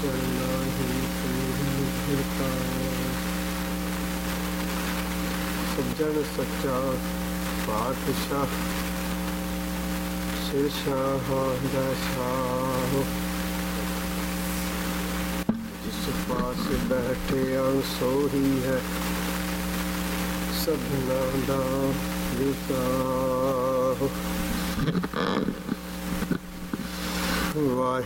करना ही होता। सज्जन सच्चा पातशाह शेरशाह शाह, जिस पास बैठे सो ही है सबना दा विकाह। वाहिगुरू